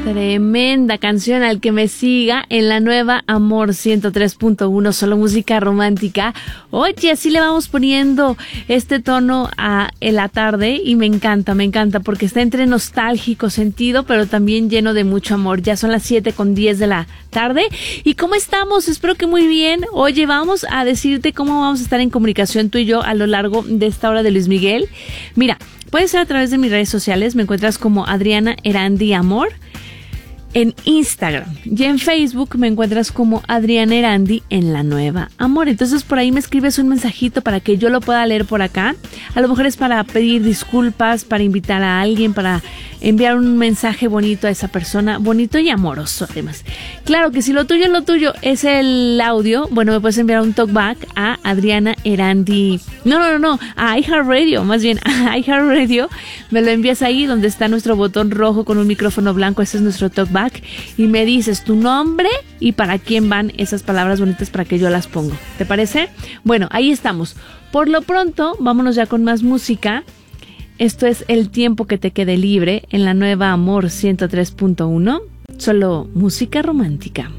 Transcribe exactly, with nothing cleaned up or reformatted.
Tremenda canción. Al que me siga en la nueva Amor ciento tres punto uno, solo música romántica. Oye, así le vamos poniendo este tono a la tarde y me encanta, me encanta porque está entre nostálgico sentido, pero también lleno de mucho amor. Ya son las siete con diez de la tarde. ¿Y cómo estamos? Espero que muy bien. Oye, vamos a decirte cómo vamos a estar en comunicación tú y yo a lo largo de esta hora de Luis Miguel. Mira, puede ser a través de mis redes sociales. Me encuentras como Adriana Erandi Amor en Instagram, y en Facebook me encuentras como Adriana Erandi en la nueva Amor. Entonces por ahí me escribes un mensajito para que yo lo pueda leer por acá. A lo mejor es para pedir disculpas, para invitar a alguien, para enviar un mensaje bonito a esa persona, bonito y amoroso además. Claro que si lo tuyo, lo tuyo es el audio, bueno, me puedes enviar un talkback a Adriana Erandi, no, no, no, no, a iHeartRadio, más bien a iHeartRadio, me lo envías ahí donde está nuestro botón rojo con un micrófono blanco, ese es nuestro talkback, y me dices tu nombre y para quién van esas palabras bonitas para que yo las pongo. ¿Te parece? Bueno, ahí estamos. Por lo pronto, vámonos ya con más música. Esto es El tiempo que te quede libre en la nueva Amor ciento tres punto uno. Solo música romántica.